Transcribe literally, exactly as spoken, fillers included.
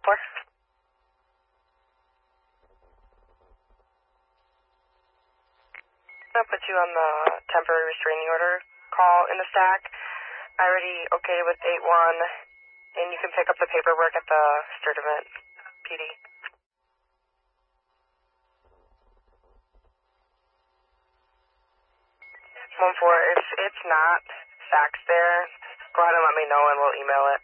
four. I'm gonna put you on the temporary restraining order call in the stack. I already okay with eight one, and you can pick up the paperwork at the Sturtevant P D. one four, if it's not faxed there, go ahead and let me know and we'll email it.